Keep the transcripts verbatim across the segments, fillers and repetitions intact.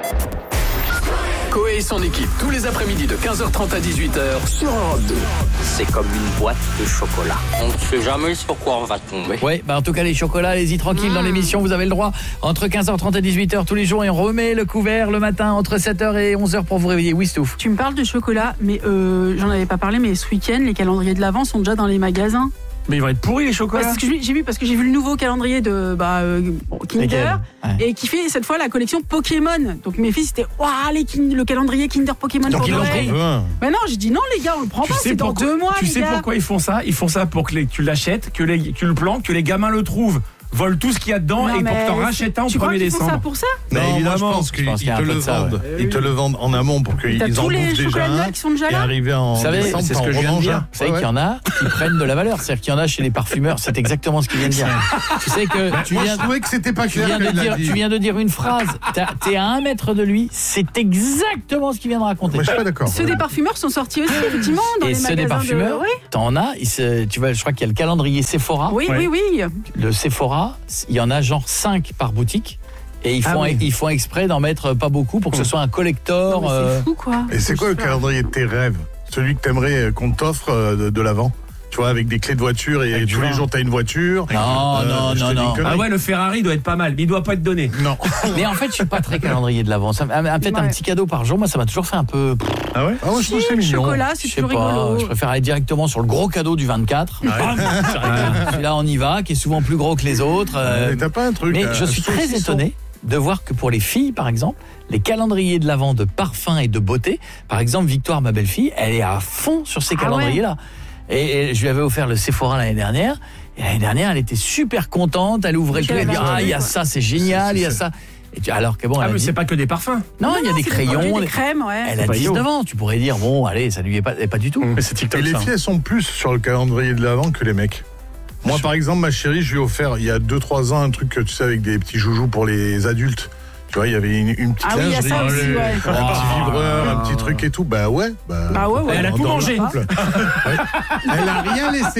Coé et son équipe, tous les après-midi de quinze heures trente à dix-huit heures sur Europe deux. C'est comme une boîte de chocolat. On ne sait jamais sur quoi on va tomber. Oui, bah en tout cas les chocolats, allez-y tranquille mmh. dans l'émission, vous avez le droit entre quinze heures trente et dix-huit heures tous les jours et on remet le couvert le matin entre sept heures et onze heures pour vous réveiller. Oui, Stouff. Tu me parles de chocolat, mais euh, j'en avais pas parlé, mais ce week-end, les calendriers de l'Avent sont déjà dans les magasins. Mais ils vont être pourris les chocolats. Ouais, c'est ce que j'ai vu parce que j'ai vu le nouveau calendrier de bah, euh, Kinder ouais. et qui fait cette fois la collection Pokémon. Donc mes fils c'était waouh les kin- le calendrier Kinder Pokémon. Donc pour ils l'ont Noël. pris. Mais non, j'ai dit non les gars, on le prend Tu pas, sais c'est dans pourquoi, deux mois. Tu les sais gars. pourquoi ils font ça? Ils font ça pour que les, tu l'achètes, que les, tu le plantes, que les gamins le trouvent, volent tout ce qu'il y a dedans Non, et pour que tu en mais rachètes un au tu crois premier qu'ils font décembre. ça pour ça? Non, Mais évidemment, moi je pense qu'ils pense qu'il y a te un peu le de ça, vendent. ouais. Ils te le vendent en amont pour qu'ils T'as en tous les bouffent déjà chocolats de un Noël qui sont déjà et là. arriver en Vous savez, décembre, c'est ce t'en que je viens de remanges dire. un. Vous savez Ouais, qu'il y en a qui prennent de la valeur, c'est-à-dire qu'il y en a chez les parfumeurs, c'est exactement ce qu'il vient de dire. Tu sais que tu Moi viens je trouvais que c'était pas Tu clair viens, de qu'il l'a dire, dit. tu viens de dire une phrase, T'as- t'es à un mètre de lui, c'est exactement ce qu'il vient de raconter. Moi je suis pas d'accord. Ceux des parfumeurs sont sortis aussi effectivement dans Et les ceux magasins des parfumeurs, de... Oui, t'en as, il se- tu vois, je crois qu'il y a le calendrier Sephora. oui, Ouais. oui, oui. Le Sephora, il y en a genre cinq par boutique. Et ils font, Ah oui. ils font exprès d'en mettre pas beaucoup pour que ce soit un collector. Non, mais euh, c'est fou quoi. Et c'est quoi le calendrier de tes rêves? Celui que t'aimerais qu'on t'offre euh, de, de l'avant? Tu vois, avec des clés de voiture et Avec du tous les vin. jours t'as une voiture. Non, Euh, non, je te non, dis une non. connerie. Ah ouais, le Ferrari doit être pas mal, mais il doit pas être donné. Non. Mais en fait, je suis pas très calendrier de l'avant. Ça- un- un- Peut-être un Ouais. petit cadeau par jour, moi ça m'a toujours fait un peu. Ah ouais? Ah ouais, je trouve que c'est Si, mignon. chocolat, Je c'est sais plus pas, rigolo. je préfère aller directement sur le gros cadeau du vingt-quatre. Bam, Celui-là, on y va, qui est souvent plus gros que les autres. euh, Mais t'as pas un truc. Mais euh, je suis très saucisson. étonné de voir que pour les filles, par exemple, les calendriers de l'Avent de parfum et de beauté, par exemple, Victoire, ma belle-fille, elle est à fond sur ces Ah calendriers-là. Et, et je lui avais offert le Sephora l'année dernière. Et l'année dernière, elle était super contente. Elle ouvrait le truc, elle dit ah il y a ça, c'est génial, il y a ça. Et tu- alors que bon, Ah elle a mais dit, c'est pas que des parfums. non, il y a des c'est crayons. produits, des- des crèmes, ouais. Elle a pas dix-neuf yo. ans. Tu pourrais dire bon, allez, ça lui est pas, est pas du tout. Mais c'est Et TikTok les ça. filles, elles sont plus sur le calendrier de l'avant que les mecs. Moi, par exemple, ma chérie, je lui ai offert il y a deux trois ans un truc, tu sais, avec des petits joujoux pour les adultes. Tu vois, il y avait une, une petite Ah oui, il y a lingerie, ça aussi, ouais. un petit vibreur, un petit truc et tout. Bah ouais. Bah, Bah ouais, ouais. Elle a tout dans le mangé. couple. Ouais. Elle a rien laissé.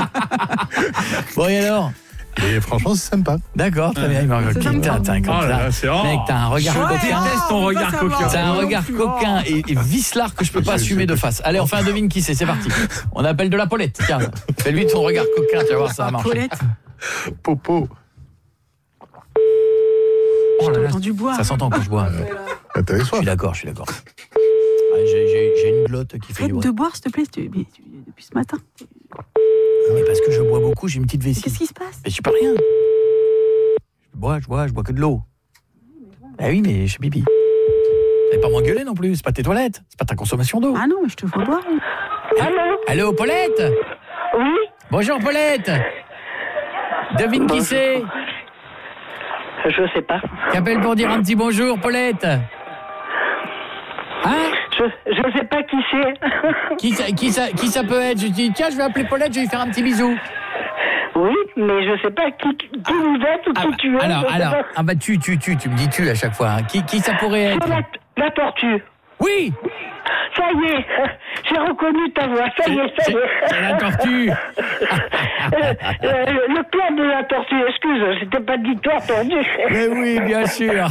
Bon et alors? Et franchement, c'est sympa. D'accord, très bien. Il m'a C'est T'as sympa. t'as un Oh là là, c'est oh. mec, t'as un regard Je coquin. déteste ton on regard va coquin. savoir. T'as un Non regard plus, coquin et, et vicelard que je peux pas Je- assumer je- de face. Allez, on fait un devine qui c'est, c'est parti. On appelle de la Paulette. Tiens, fais-lui ton regard coquin, tu vas voir, ça va marcher. Paulette, Popo. Oh là là, dans du bois. ça s'entend quand je bois. Ah, t'avais Je soif. suis d'accord, je suis d'accord. Ah, j'ai, j'ai- j'ai une glotte qui fait Arrête du bruit. de boire, s'il te plaît, tu- mais tu- depuis ce matin. Mais parce que je bois beaucoup, j'ai une petite Mais vessie. qu'est-ce qui se passe? Mais je suis pas rien. Je bois, je bois, je bois que de l'eau. Bah oui, mais je suis pipi. T'allais pas m'engueuler non plus, c'est pas tes toilettes, c'est pas ta consommation d'eau. Ah non, mais je te vois boire. Allô? Allô, Paulette? Oui? Bonjour, Paulette. Devine qui c'est? Je sais pas. Qui appelle pour dire un petit bonjour, Paulette? Hein? Je, je sais pas qui c'est. Qui ça, qui, ça, qui ça peut être? Je dis, tiens, je vais appeler Paulette, je vais lui faire un petit bisou. Oui, mais je sais pas qui, qui vous êtes ou Ah, qui bah, tu es. alors, je sais alors, pas. ah bah tu, tu, tu, tu me dis tu à chaque fois. Hein. Qui, qui ça pourrait être? C'est la, la tortue. Oui! Ça y est, j'ai reconnu ta voix. Ça y est, ça C'est y est. c'est la tortue! Euh, euh, le club de la tortue, excuse, c'était pas dit toi, tordu. Mais oui, bien sûr!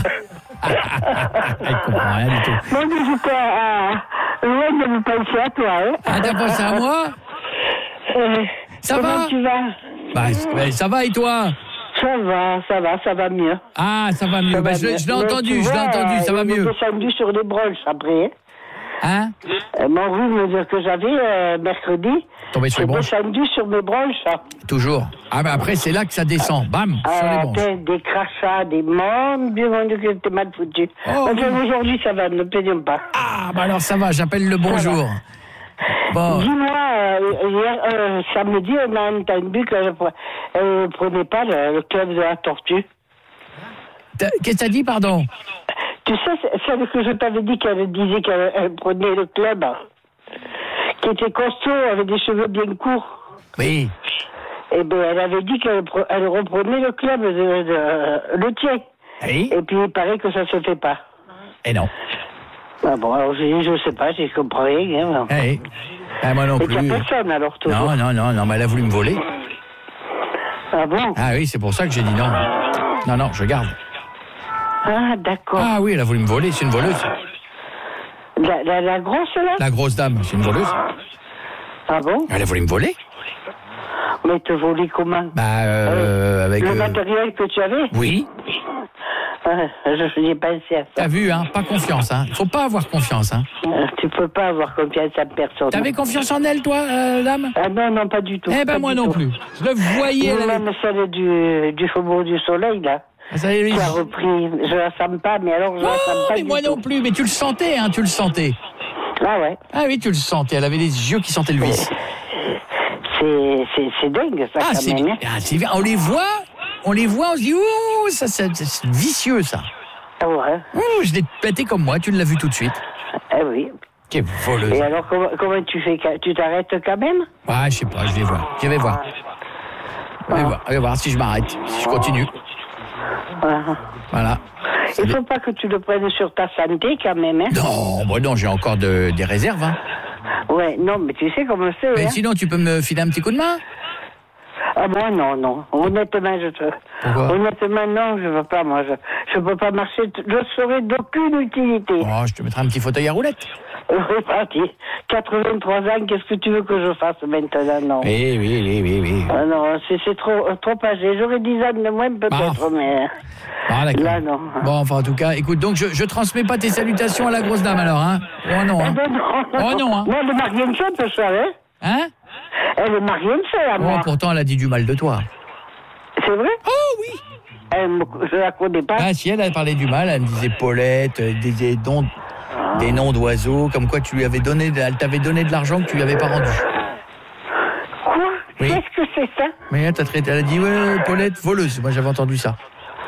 Elle comprend rien du tout. Moi, je dis quoi, à loin de vous penser à toi, hein. Ah, t'as pensé à moi? Euh, Ça comment va? tu vas? Bah, c- bah, ça va et toi? Ça va, ça va, ça va mieux. Ah, ça va mieux. Ça Bah, va je mieux. je l'ai Mais entendu, tu je l'ai vois, entendu, ça va il est mieux. descendu sur les broches après. Hein? Euh, Mon rhume me dire que j'avais euh, mercredi. Tombé sur les c'est branches? descendu sur mes branches. Ça. Toujours. Ah, bah après, c'est là que ça descend. Bam, sur les Euh, branches. des, des crachats, des mon Dieu, mon Dieu, que t'es mal foutu. Oh, Enfin, oui. aujourd'hui, ça va, ne plaignons pas. Ah, bah alors ça va, j'appelle le bonjour. Bon. Dis-moi, euh, hier, euh, samedi, on a entendu qu'elle ne prenait pas le, le club de la tortue. T'as- Qu'est-ce que t'as dit, pardon? Tu sais, c'est- celle que je t'avais dit qu'elle disait qu'elle elle prenait le club, qui était costaud, avec des cheveux bien courts. Oui. Eh bien, elle avait dit qu'elle pre- elle reprenait le club, de, de- le tien. Oui. Et puis, il paraît que ça ne se fait pas. Et non. Ah bon, alors j'ai dit, je sais pas, j'ai compris rien. Hein. Eh, ah, moi non Et qu'il plus. n'y a personne, alors, toujours. Non, non, non, non, mais elle a voulu me voler. Ah bon? Ah oui, c'est pour ça que j'ai dit non. Non, non, je garde. Ah, d'accord. Ah oui, elle a voulu me voler, c'est une voleuse. La, la, la grosse, là? La grosse dame, c'est une voleuse. Ah bon? Elle a voulu me voler. Mais te voler comment? Bah, euh, avec... Le euh, matériel que tu avais? Oui. Ah, je n'ai pas pensé à ça. T'as vu, hein? Pas confiance, hein? Faut pas avoir confiance, hein? Euh, Tu peux pas avoir confiance en personne. T'avais confiance en elle, toi, euh, dame? Ah non, non, pas du tout. Eh ben, pas moi du non tout. plus. Je le voyais, Ou elle avait- même celle du, du Faubourg du Soleil, là. Ah, ça y est, Qui a repris. Je la sens pas, mais alors je la Oh, sens pas mais du moi tout. non plus, mais tu le sentais, hein, tu le sentais. Ah ouais. Ah oui, tu le sentais, elle avait les yeux qui sentaient le vice. C'est, c'est, c'est dingue, ça, Ah, quand c'est même. hein. ah, c'est bien. On les voit, on les voit, on se dit, ouh, ça, ça, c'est vicieux, ça. Ah ouais. Ouh, je l'ai pété comme moi, tu l'as vu tout de suite. Ah oui. Quelle voleuse. Et alors, comment, comment tu fais? Tu t'arrêtes quand même? Ouais, je sais pas, je vais voir. Je vais voir. Je vais voir, je vais voir si je m'arrête, si je continue. Ah. Voilà. Il faut pas que tu le prennes sur ta santé, quand même, hein? Non, moi non, j'ai encore de- des réserves. Hein. Ouais, non, mais tu sais comment c'est, Mais hein? sinon, tu peux me filer un petit coup de main? Ah moi, non, non. Honnêtement, je te... Pourquoi? Honnêtement, non, je veux pas, moi. Je, je peux pas marcher. Je serai d'aucune utilité. Oh, je te mettrai un petit fauteuil à roulettes. Reparti. quatre-vingt-trois ans, qu'est-ce que tu veux que je fasse maintenant? Non. Oui, oui, oui, oui, oui. Ah non, c'est, c'est trop, trop âgé. J'aurais dix ans de moins, peut-être, Ah. mais... Ah, d'accord. Là, non. Bon, enfin, en tout cas, écoute, donc, je, je transmets pas tes salutations à la grosse dame, alors, hein? Oh non, Ah hein? ben non. Oh non, hein? Non, elle m'a rien fait, tout ça, hein? Hein? Elle m'a rien fait, à Oh, moi. pourtant, elle a dit du mal de toi. C'est vrai? Oh, oui! Elle me- je la connais pas. Ah, si, elle a parlé du mal, elle me disait Paulette, euh, des, des, noms, des noms d'oiseaux, comme quoi tu lui avais donné, elle t'avait donné de l'argent que tu lui avais pas rendu. Quoi? Oui. Qu'est-ce que c'est ça? Mais elle t'a traité, elle a dit, ouais, Paulette, voleuse. Moi, j'avais entendu ça.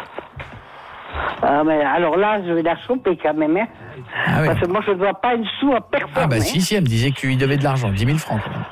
Ah, mais alors là, je vais la choper quand même, hein? Ah, ouais. Parce que moi, je ne dois pas une sou à personne. Ah, bah, hein. si, si, elle me disait que tu lui devais de l'argent, dix mille francs, quand même.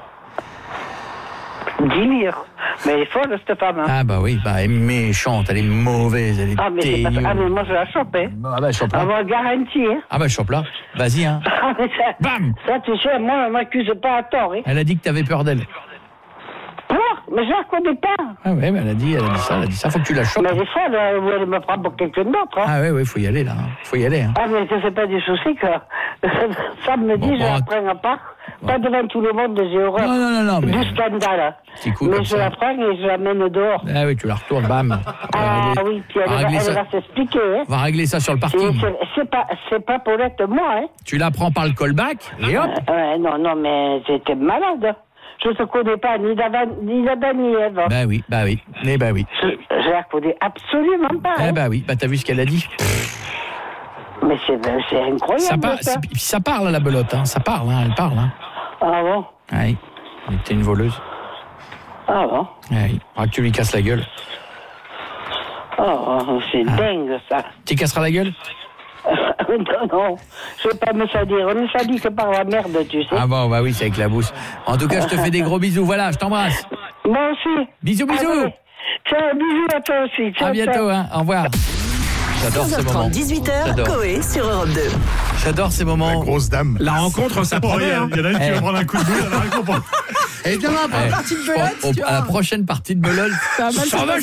dix mille. Mais elle est folle, cette femme. Hein. Ah, bah oui, bah, elle est méchante, elle est mauvaise, elle est Ah, mais c'est pas ça. dégueu. Ah, mais moi, je la chope, hein. Ah, bah, chope là. Ah, moi, garantie, hein. Ah, bah, chope là. Vas-y, hein. Ah, mais ça, Bam! ça, tu sais, moi, on m'accuse pas à tort, hein. Elle a dit que t'avais peur d'elle. Quoi? Mais je la connais pas. Ah, ouais, mais elle a dit, elle a dit ça, elle a dit ça, faut que tu la chopes. Mais elle est folle, hein, ou elle me prend pour quelqu'un d'autre, hein. Ah, ouais, ouais, faut y aller, là. hein. Faut y aller, hein. Ah, mais c'est pas des soucis que ça me dit, Bon, je bon, la prends à part. Pas devant tout le monde, j'ai horreur. Non, non, non, non, mais- Du scandale. hein. Petit coup Mais comme je ça. la prends et je la mène dehors. Ah, oui, tu la retournes, bam. On va Ah régler- oui, puis elle, on va va, régler elle ça. va s'expliquer, hein. On va régler ça sur le C'est, parking. c'est, c'est pas, c'est pas Paulette, moi, hein. Tu la prends par le callback et hop. Ouais, non, non, mais j'étais malade. Je ne te connais pas, ni d'Adam ni, d'Adam, ni Ève. Bah oui, bah oui, mais bah oui. Je, je la connais absolument pas. Eh hein. bah oui, bah t'as vu ce qu'elle a dit. Mais c'est, c'est incroyable, Ça, ça. par- c'est- puis ça parle, la belote, hein. Ça parle, hein. Elle parle, hein. Ah bon? Ouais. T'es une voleuse. Ah bon? Ouais. Faudra que tu lui casses la gueule. Oh, c'est Ah. dingue, ça. Tu casseras la gueule? non, non, je ne vais pas me salir. On ne salit que par la merde, tu sais. Ah bon, bah oui, c'est avec la bouche. En tout cas, je te fais des gros bisous. Voilà, je t'embrasse. Moi aussi. Bisous, bisous. Allez. Ciao, bisous à toi aussi. Ciao, À bientôt, hein. Au revoir. J'adore ces moments. dix-huit heures, J'adore. Coé sur Europe deux. J'adore ces La moments. grosse dame. La rencontre, ça Oh, il promet. y, a- hein. il y en a une qui Eh. va prendre un coup de boule, elle va rien comprendre. Et bien, après Ouais. la partie de Au- belote, au- tu à la vois. prochaine partie de belote, Ça va mal ça se va passer.